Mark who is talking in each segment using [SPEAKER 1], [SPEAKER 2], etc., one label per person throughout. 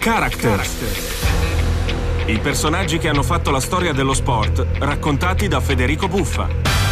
[SPEAKER 1] Characters. I personaggi che hanno fatto la storia dello sport, raccontati da Federico Buffa.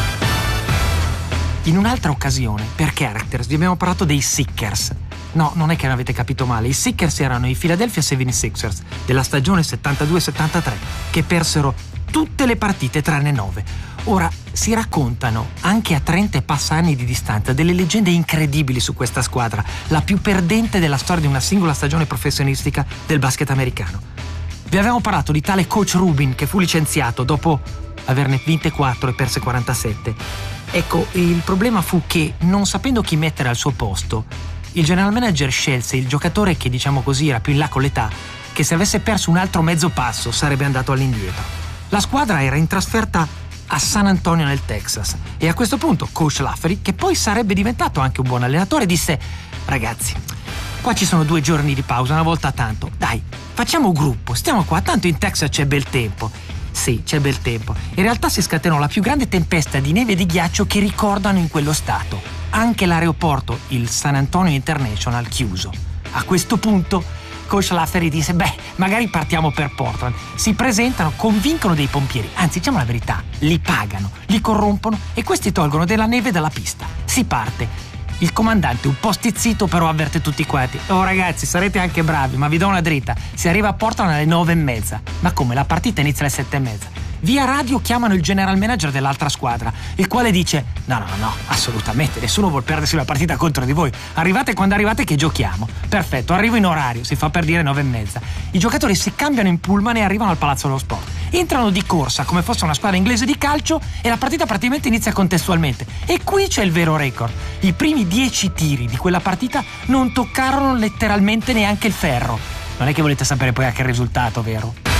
[SPEAKER 2] In un'altra occasione, per Characters, vi abbiamo parlato dei Sixers. No, non è che avete capito male. I Sixers erano i Philadelphia 76ers della stagione 72-73, che persero tutte le partite tranne 9. Ora, si raccontano, anche a 30 e passa anni di distanza, delle leggende incredibili su questa squadra, la più perdente della storia di una singola stagione professionistica del basket americano. Vi avevamo parlato di tale coach Rubin, che fu licenziato dopo averne vinte 4 e perse 47. Ecco, il problema fu che, non sapendo chi mettere al suo posto, il general manager scelse il giocatore che, diciamo così, era più in là con l'età, che se avesse perso un altro mezzo passo sarebbe andato all'indietro. La squadra era in trasferta a San Antonio nel Texas e a questo punto coach Lafferty, che poi sarebbe diventato anche un buon allenatore, disse: ragazzi, qua ci sono 2 giorni di pausa, una volta tanto, dai, facciamo gruppo, stiamo qua, tanto in Texas c'è bel tempo. Sì, c'è bel tempo. In realtà si scatenò la più grande tempesta di neve e di ghiaccio che ricordano in quello stato. Anche l'aeroporto, il San Antonio International, chiuso. A questo punto coach Lafferty disse: beh, magari partiamo per Portland. Si presentano, convincono dei pompieri, anzi, diciamo la verità, li pagano, li corrompono e questi tolgono della neve dalla pista. Si parte. Il comandante, un po' stizzito, però avverte tutti quanti: oh ragazzi, sarete anche bravi, ma vi do una dritta, si arriva a Portland alle 9:30. Ma come, la partita inizia alle 7:30? Via radio chiamano il general manager dell'altra squadra, il quale dice: no, assolutamente, nessuno vuol perdersi una partita contro di voi, arrivate quando arrivate che giochiamo. Perfetto, arrivo in orario, si fa per dire 9:30. I giocatori si cambiano in pullman e arrivano al Palazzo dello Sport. Entrano di corsa come fosse una squadra inglese di calcio e la partita praticamente inizia contestualmente. E qui c'è il vero record. I primi 10 tiri di quella partita non toccarono letteralmente neanche il ferro. Non è che volete sapere poi a che risultato, vero?